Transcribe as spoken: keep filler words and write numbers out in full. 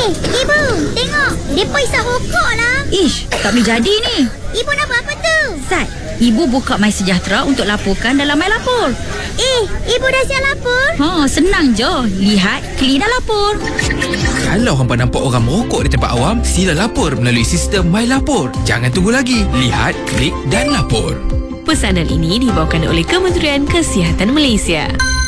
Eh, Ibu, tengok. Mereka isap rokok lah. Ish, tak boleh jadi ni. Ibu nak buat apa tu? Sat, Ibu buka My Sejahtera untuk laporkan dalam My Lapor. Eh, Ibu dah siap lapor? Ha, senang je. Lihat, klik dan lapor. Kalau hampa nampak orang merokok di tempat awam, sila lapor melalui sistem My Lapor. Jangan tunggu lagi. Lihat, klik dan lapor. Pesanan ini dibawakan oleh Kementerian Kesihatan Malaysia.